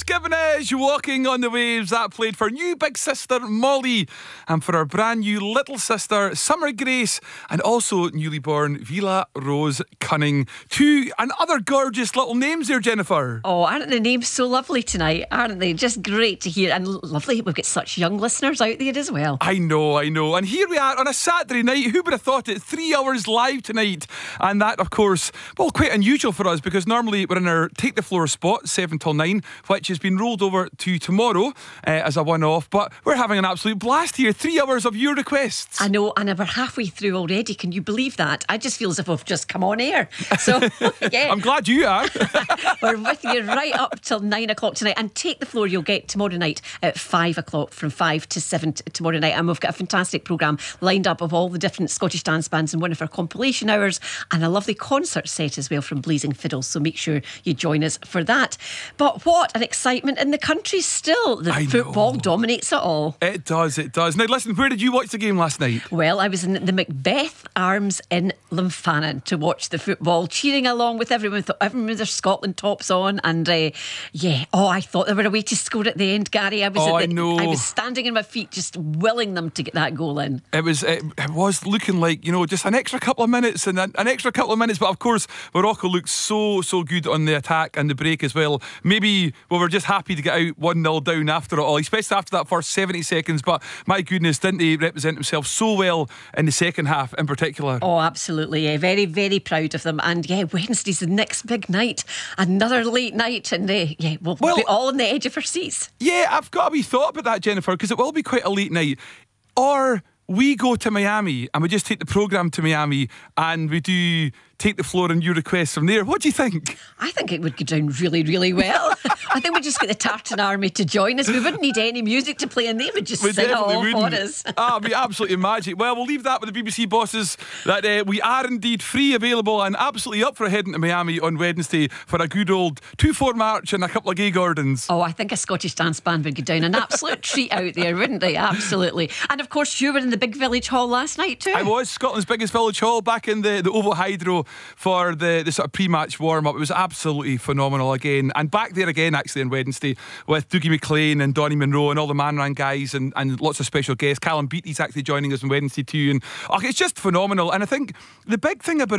Gibbonage, Walking on the Waves. That played for new big sister Molly and for our brand new little sister Summer Grace, and also newly born Vila Rose Cunning. Two and other gorgeous little names there, Jennifer. Oh, aren't the names so lovely tonight? Aren't they? Just great to hear, and lovely. We've got such young listeners out there as well. I know. And here we are on a Saturday night. Who would have thought it? 3 hours live tonight. And that, of course, well, quite unusual for us, because normally we're in our Take the Floor spot, 7 till 9, which has been rolled over to tomorrow as a one-off. But we're having an absolute blast here. 3 hours of your requests. I know, and we're halfway through already. Can you believe that? I just feel as if we've just come on air. So, yeah. I'm glad you are. We're with you right up till 9 o'clock tonight. And Take the Floor you'll get tomorrow night at 5 o'clock, from 5 to 7 tomorrow night. And we've got a fantastic programme lined up of all the different Scottish dance bands in one of our compilation hours, and a lovely concert set as well from Blazing Fiddles. So make sure you join us for that. But what an excitement in the country still. The football dominates it all. It does. Now listen, where did you watch the game last night? Well, I was in the Macbeth Arms in Lumphanan to watch the football, cheering along with everyone with their Scotland tops on. And I thought they were away to score at the end, Gary. I was standing on my feet just willing them to get that goal in. It was looking like, just an extra couple of minutes and an extra couple of minutes. But of course, Morocco looked so good on the attack and the break as well. Maybe we were just happy to get out 1-0 down after it all, especially after that first 70 seconds. But my goodness, didn't he represent himself so well in the second half in particular? Oh, absolutely. Yeah. Very, very proud of them. And Wednesday's the next big night. Another late night. And we'll be all on the edge of our seats. Yeah, I've got a wee thought about that, Jennifer, because it will be quite a late night. Or we go to Miami and we just take the programme to Miami and we do Take the Floor and your requests from there. What do you think? I think it would go down really, really well. I think we'd just get the Tartan Army to join us. We wouldn't need any music to play, and they would just sing it all for us. It'd be absolutely magic. Well, we'll leave that with the BBC bosses, that we are indeed free, available and absolutely up for heading to Miami on Wednesday for a good old 2-4 march and a couple of gay gardens. Oh, I think a Scottish dance band would go down. An absolute treat out there, wouldn't they? Absolutely. And of course, you were in the big village hall last night too. I was. Scotland's biggest village hall, back in the OVO Hydro for the sort of pre-match warm-up. It was absolutely phenomenal again. And back there again actually on Wednesday with Dougie McLean and Donny Monroe and all the Manran guys and lots of special guests. Callum Beattie's actually joining us on Wednesday too. And it's just phenomenal. And I think the big thing about it